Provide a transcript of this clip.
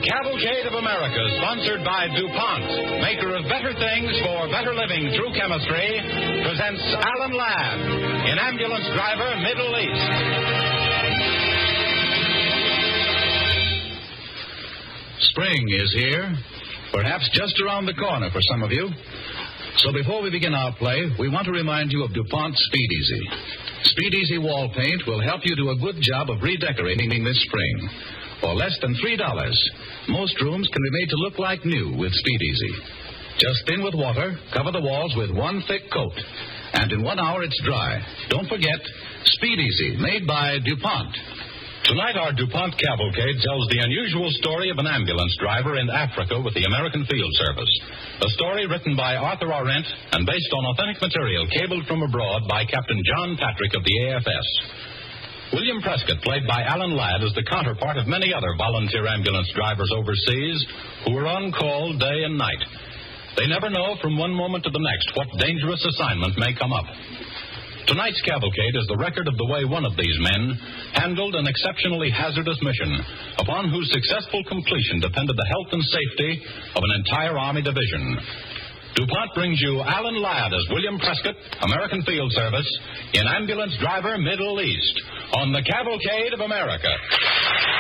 Cavalcade of America, sponsored by DuPont, maker of better things for better living through chemistry, presents Alan Ladd in Ambulance Driver, Middle East. Spring is here, perhaps just around the corner for some of you. So before we begin our play, we want to remind you of DuPont Speed Easy. Speed Easy wall paint will help you do a good job of redecorating this spring. For less than $3, most rooms can be made to look like new with Speed Easy. Just thin with water, cover the walls with one thick coat, and in 1 hour it's dry. Don't forget, Speed Easy, made by DuPont. Tonight, our DuPont Cavalcade tells the unusual story of an ambulance driver in Africa with the American Field Service. A story written by Arthur Arendt and based on authentic material cabled from abroad by Captain John Patrick of the AFS. William Prescott, played by Alan Ladd, is the counterpart of many other volunteer ambulance drivers overseas who are on call day and night. They never know from one moment to the next what dangerous assignment may come up. Tonight's cavalcade is the record of the way one of these men handled an exceptionally hazardous mission, upon whose successful completion depended the health and safety of an entire Army division. DuPont brings you Alan Ladd as William Prescott, American Field Service, in Ambulance Driver, Middle East, on the Cavalcade of America.